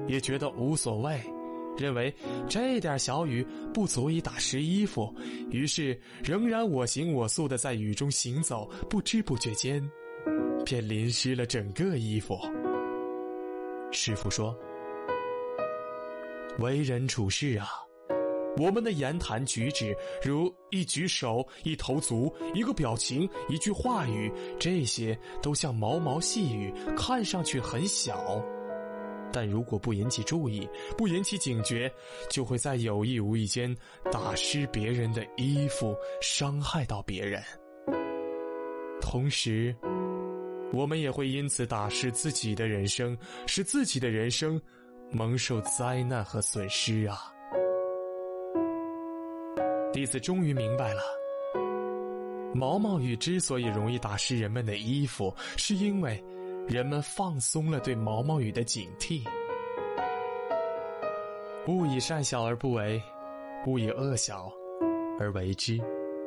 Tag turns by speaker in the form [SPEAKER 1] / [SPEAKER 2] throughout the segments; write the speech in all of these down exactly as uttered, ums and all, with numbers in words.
[SPEAKER 1] 也觉得无所谓，认为这点小雨不足以打湿衣服，于是仍然我行我素地在雨中行走，不知不觉间便淋湿了整个衣服。师父说，为人处事啊，我们的言谈举止，如一举手、一投足、一个表情、一句话语，这些都像毛毛细雨，看上去很小，但如果不引起注意，不引起警觉，就会在有意无意间打湿别人的衣服，伤害到别人。同时，我们也会因此打湿自己的人生，使自己的人生蒙受灾难和损失啊！弟子终于明白了，毛毛雨之所以容易打湿人们的衣服，是因为人们放松了对毛毛雨的警惕。勿以善小而不为，勿以恶小而为之。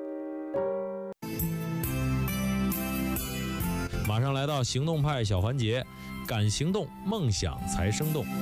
[SPEAKER 2] 马上来到行动派小环节，敢行动，梦想才生动。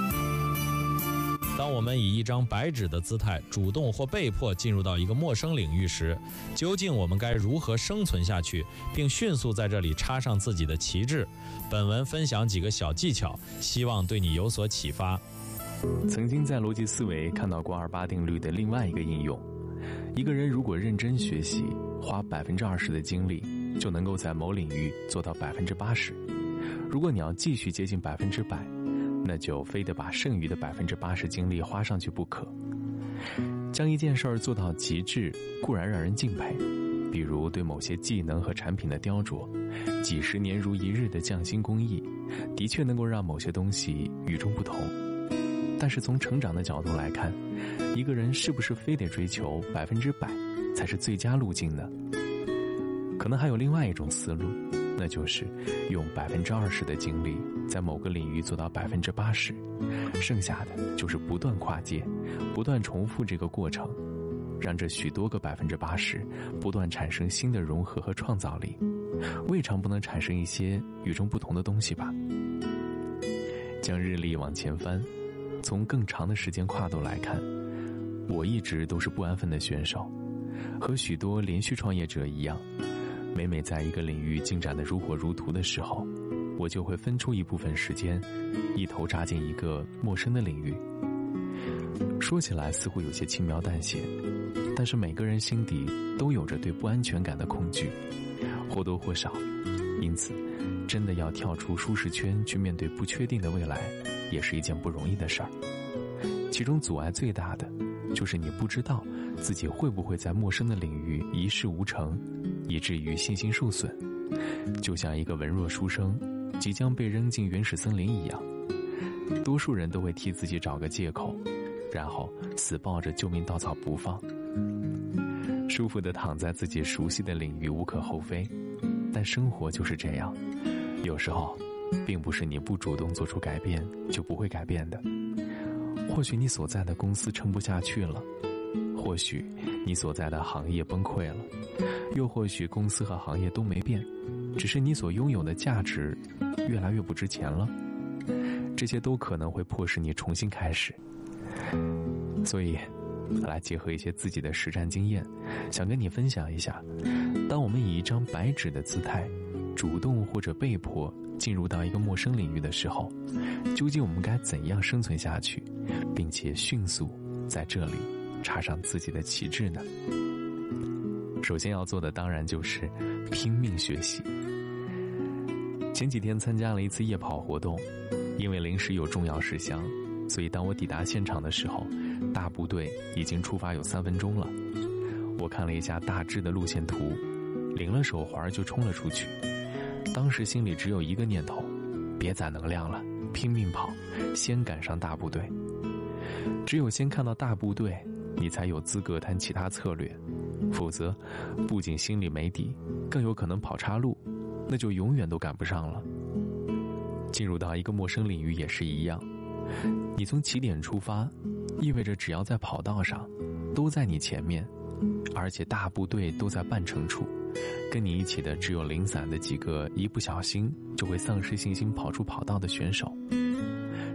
[SPEAKER 2] 当我们以一张白纸的姿态主动或被迫进入到一个陌生领域时，究竟我们该如何生存下去，并迅速在这里插上自己的旗帜？本文分享几个小技巧，希望对你有所启发。
[SPEAKER 3] 曾经在逻辑思维看到过二八定律的另外一个应用，一个人如果认真学习，花百分之二十的精力，就能够在某领域做到百分之八十。如果你要继续接近百分之百，那就非得把剩余的百分之八十精力花上去不可。将一件事儿做到极致，固然让人敬佩，比如对某些技能和产品的雕琢，几十年如一日的匠心工艺，的确能够让某些东西与众不同。但是从成长的角度来看，一个人是不是非得追求百分之百才是最佳路径呢？可能还有另外一种思路，那就是用百分之二十的精力在某个领域做到百分之八十，剩下的就是不断跨界，不断重复这个过程，让这许多个百分之八十不断产生新的融合和创造力，未尝不能产生一些与众不同的东西吧。将日历往前翻，从更长的时间跨度来看，我一直都是不安分的选手，和许多连续创业者一样，每每在一个领域进展得如火如荼的时候，我就会分出一部分时间，一头扎进一个陌生的领域。说起来似乎有些轻描淡写，但是每个人心底都有着对不安全感的恐惧，或多或少。因此，真的要跳出舒适圈去面对不确定的未来，也是一件不容易的事儿。其中阻碍最大的，就是你不知道自己会不会在陌生的领域一事无成，以至于信心受损，就像一个文弱书生即将被扔进原始森林一样。多数人都会替自己找个借口，然后死抱着救命稻草不放。舒服地躺在自己熟悉的领域无可厚非，但生活就是这样，有时候并不是你不主动做出改变就不会改变的。或许你所在的公司撑不下去了，或许你所在的行业崩溃了，又或许公司和行业都没变，只是你所拥有的价值越来越不值钱了。这些都可能会迫使你重新开始。所以来结合一些自己的实战经验，想跟你分享一下，当我们以一张白纸的姿态主动或者被迫进入到一个陌生领域的时候，究竟我们该怎样生存下去，并且迅速在这里插上自己的旗帜呢？首先要做的当然就是拼命学习。前几天参加了一次夜跑活动，因为临时有重要事项，所以当我抵达现场的时候，大部队已经出发有三分钟了。我看了一下大致的路线图，领了手环就冲了出去。当时心里只有一个念头，别攒能量了，拼命跑，先赶上大部队。只有先看到大部队，你才有资格谈其他策略，否则不仅心里没底，更有可能跑岔路，那就永远都赶不上了。进入到一个陌生领域也是一样，你从起点出发，意味着只要在跑道上都在你前面，而且大部队都在半程处，跟你一起的只有零散的几个一不小心就会丧失信心跑出跑道的选手。